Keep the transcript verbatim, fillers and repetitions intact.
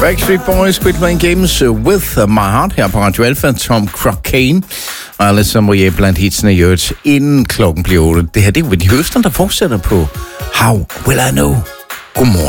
Backstreet Boys, Quit Playing Games With My Heart her på Radio Alpha. Tom Crockane og alle som ryger blandt hitsene i øvrigt, inden klokken bliver otte. Det her, det er Whitney Houston, der fortsætter på How Will I Know. Godmorgen.